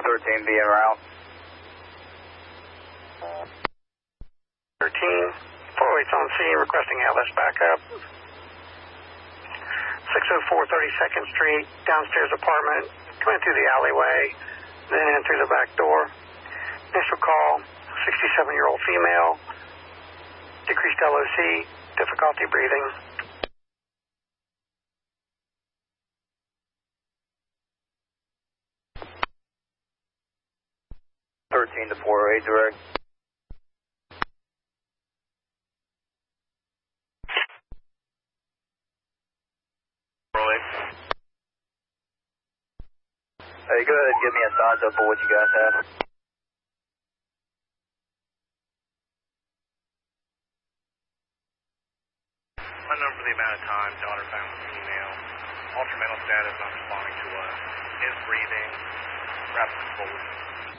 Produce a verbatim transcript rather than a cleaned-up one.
thirteen being route. thirteen, four oh eight's on scene, requesting Atlas backup. six oh four thirty-second Street, downstairs apartment, coming through the alleyway, then in through the back door. Initial call, sixty-seven-year-old female, decreased L O C, difficulty breathing. thirteen to four oh eight direct. Hey, go ahead and give me a size up for what you guys have. Unknown for the amount of time, daughter found with female. Altered mental status, not responding to us. Is breathing. Rapid convulsions.